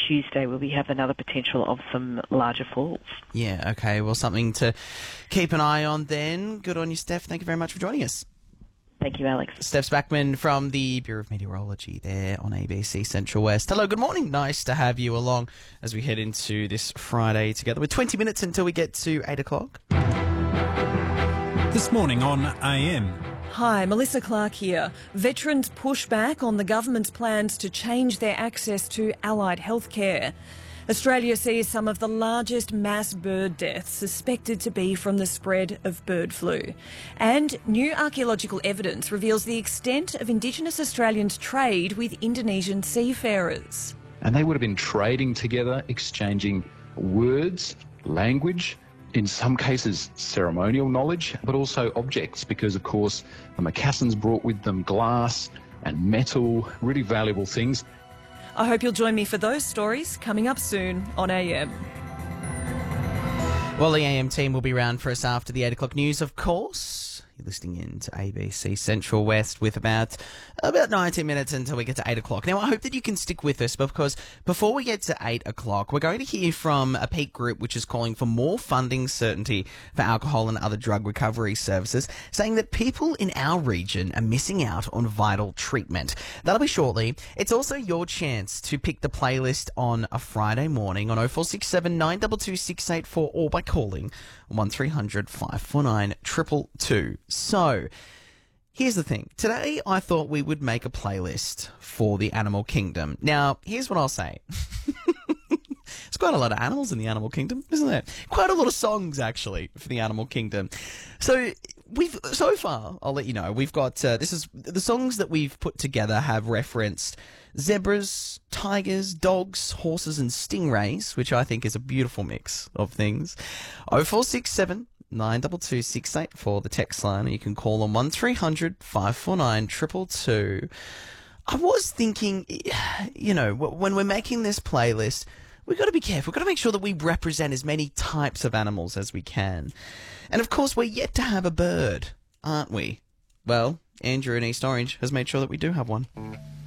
Tuesday where we have another potential of some larger falls. Yeah, okay. Well, something to keep an eye on then. Good on you, Steph. Thank you very much for joining us. Thank you, Alex. Steph Spackman from the Bureau of Meteorology there on ABC Central West. Hello, good morning. Nice to have you along as we head into this Friday together. We're 20 minutes until we get to 8 o'clock. This morning on AM. Hi, Melissa Clark here. Veterans push back on the government's plans to change their access to allied healthcare. Australia sees some of the largest mass bird deaths suspected to be from the spread of bird flu. And new archaeological evidence reveals the extent of Indigenous Australians' trade with Indonesian seafarers. And they would have been trading together, exchanging words, language, in some cases ceremonial knowledge, but also objects, because of course the Macassans brought with them glass and metal, really valuable things. I hope you'll join me for those stories coming up soon on AM. Well, the AM team will be around for us after the 8 o'clock news, of course. You're listening in to ABC Central West with about 19 minutes until we get to 8 o'clock. Now, I hope that you can stick with us, because before we get to 8 o'clock, we're going to hear from a peak group which is calling for more funding certainty for alcohol and other drug recovery services, saying that people in our region are missing out on vital treatment. That'll be shortly. It's also your chance to pick the playlist on a Friday morning on 0467 922 684 or by calling 1300 549 222. So, here's the thing. Today, I thought we would make a playlist for the animal kingdom. Now, here's what I'll say. There's quite a lot of animals in the animal kingdom, isn't there? Quite a lot of songs, actually, for the animal kingdom. So far, I'll let you know, we've got, the songs that we've put together have referenced zebras, tigers, dogs, horses and stingrays, which I think is a beautiful mix of things. 0467 922 684, the text line, or you can call on 1300 549 222. I was thinking, when we're making this playlist, we've got to be careful. We've got to make sure that we represent as many types of animals as we can. And of course, we're yet to have a bird, aren't we? Well, Andrew in East Orange has made sure that we do have one.